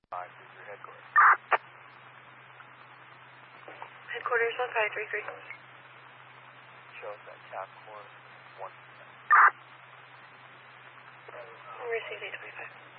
through headquarters. Headquarters 1533. Show us that task force 1%. Received 825.